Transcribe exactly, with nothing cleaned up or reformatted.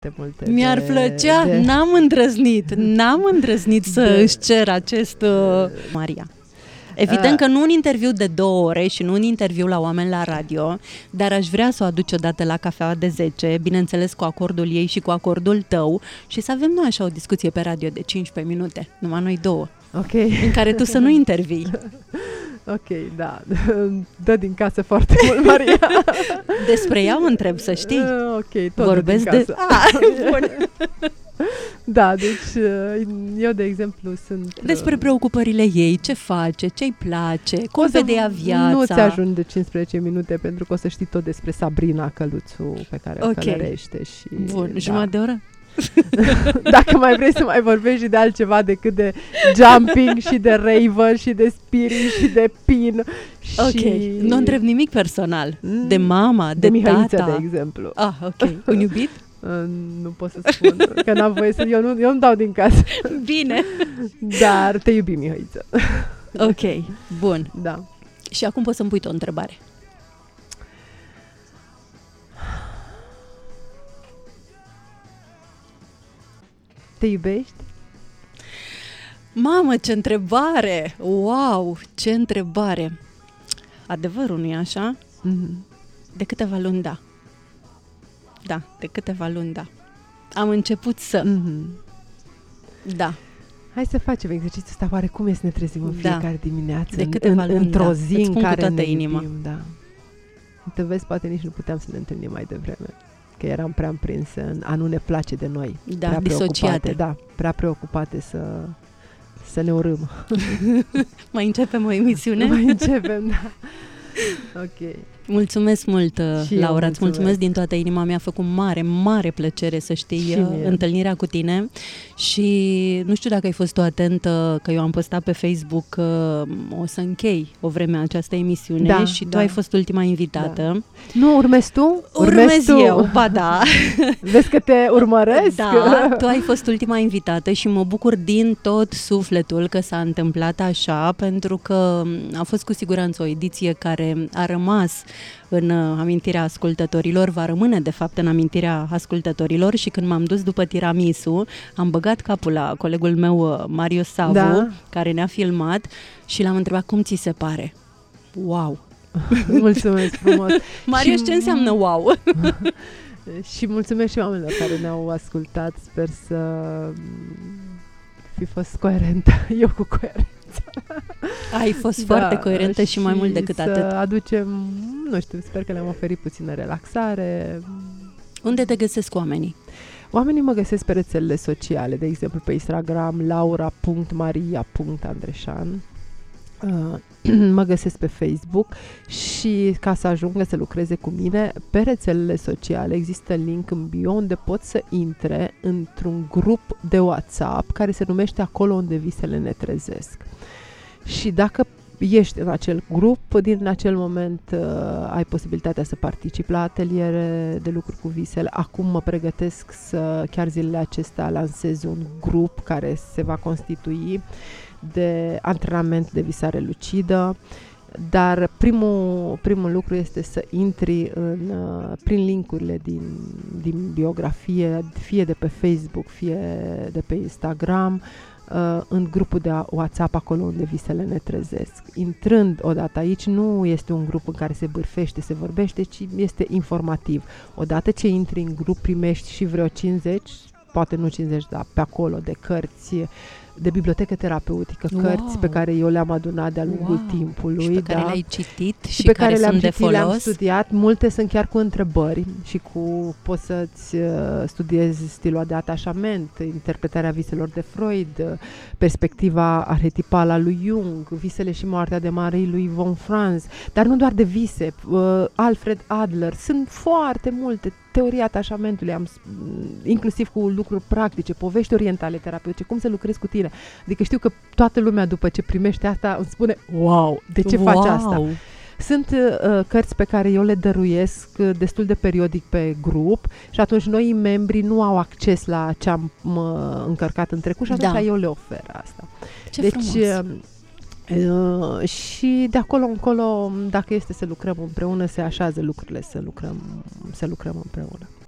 multe Mi-ar de, plăcea, de... n-am îndrăznit, n-am îndrăznit să de... își cer acest... Uh... Maria. Evident că nu un interviu de două ore și nu un interviu la Oameni la Radio, dar aș vrea să o aduci odată la Cafeaua de zece, bineînțeles cu acordul ei și cu acordul tău, și să avem noi așa o discuție pe radio de cincisprezece minute, numai noi două, okay. în care tu să nu intervii. Ok, da. Dă din casă foarte mult, Maria. Despre ea mă întreb, să știi. Uh, ok, tot vorbesc din casă. de... Ah, bun. Da, deci eu, de exemplu, sunt... Despre preocupările ei, ce face, ce-i place, cum vede ea viața. Nu ți ajung de cincisprezece minute, pentru că o să știi tot despre Sabrina, căluțul pe care o okay. călărește. Și, Bun, da. jumătate de oră? Dacă mai vrei să mai vorbești și de altceva decât de jumping și de raver și de spirit și de pin. Ok, și... nu întreb nimic personal. De mama, de, de Mihăiță, tata. de exemplu. Ah, ok. Un iubit? Nu pot să spun, că n-am voie să... Eu nu, eu nu dau din casă. Bine. Dar te iubim, Mihăiță. Ok, bun. Da. Și acum poți să-mi pui tu o întrebare. Te iubești? Mamă, ce întrebare! Wow, ce întrebare! Adevărul, nu-i așa? Mm-hmm. De câteva luni, da. Da, de câteva luni, da. Am început să... Mm-hmm. Da. Hai să facem exercițiul ăsta. Oare cum e să ne trezim în fiecare da. dimineață? De câteva în, luni, într-o da. zi în care toată ne inima. iubim, da. Te vezi, poate nici nu puteam să ne întâlnim mai devreme. Că eram prea împrinse în a nu ne place de noi. Da, prea disociate. Da, prea preocupate să, să ne urâm. Mai începem o emisiune? Mai începem, da. Ok. Mulțumesc mult, și Laura, mulțumesc. Îți mulțumesc din toată inima. Mi-a făcut mare, mare plăcere să știi întâlnirea cu tine și nu știu dacă ai fost tu atentă că eu am postat pe Facebook că o să închei o vreme această emisiune da, și tu da. ai fost ultima invitată. Da. Nu, urmezi tu? Urmez urmezi tu? eu, ba da. Vezi că te urmăresc? Da, tu ai fost ultima invitată și mă bucur din tot sufletul că s-a întâmplat așa, pentru că a fost cu siguranță o ediție care a rămas în amintirea ascultătorilor, va rămâne de fapt în amintirea ascultătorilor și când m-am dus după tiramisu, am băgat capul la colegul meu Marius Savu, da. care ne-a filmat și l-am întrebat cum ți se pare. Wow! Mulțumesc frumos! Marius, și... ce înseamnă wow? Și mulțumesc și oamenilor care ne-au ascultat, sper să fi fost coerentă, eu cu coerență. Ai fost da, foarte coerentă și, și mai mult decât să atât. aducem, nu știu, sper că le-am oferit puțină relaxare. Unde te găsesc oamenii? Oamenii mă găsesc pe rețelele sociale, de exemplu pe Instagram, laura punct maria punct andreșan. Uh, mă găsesc pe Facebook și ca să ajungă să lucreze cu mine, pe rețelele sociale există link în bio unde pot să intre într-un grup de WhatsApp care se numește Acolo unde visele ne trezesc. Și dacă ești în acel grup, din acel moment uh, ai posibilitatea să participi la ateliere de lucru cu visele. Acum mă pregătesc să, chiar zilele acestea, lansez un grup care se va constitui de antrenament de visare lucidă, dar primul, primul lucru este să intri în, uh, prin linkurile din, din biografie, fie de pe Facebook, fie de pe Instagram, uh, în grupul de WhatsApp Acolo unde visele ne trezesc. Intrând odată aici, nu este un grup în care se bârfește, se vorbește, ci este informativ. Odată ce intri în grup, primești și vreo cincizeci, poate nu cincizeci, dar pe acolo, de cărți, de bibliotecă terapeutică, wow. cărți pe care eu le-am adunat de-a lungul wow. timpului. Și pe da? care le-ai citit și, și pe care, care le-am sunt citit, de folos. Le-am studiat. Multe sunt chiar cu întrebări și cu poți să-ți uh, studiezi stilul de atașament, interpretarea viselor de Freud, perspectiva arhetipală a lui Jung, visele și moartea de Marie lui von Franz, dar nu doar de vise, uh, Alfred Adler, sunt foarte multe, teoria atașamentului, am, inclusiv cu lucruri practice, povești orientale terapeutice, cum să lucrezi cu tine. Adică știu că toată lumea după ce primește asta îmi spune, wow, de ce wow. faci asta? Sunt uh, cărți pe care eu le dăruiesc uh, destul de periodic pe grup și atunci noi, membrii, nu au acces la ce am uh, încărcat în trecut și atunci da. eu le ofer asta. Ce deci, frumos! Uh, uh, și de acolo încolo, dacă este să lucrăm împreună, se așează lucrurile să lucrăm, să lucrăm împreună.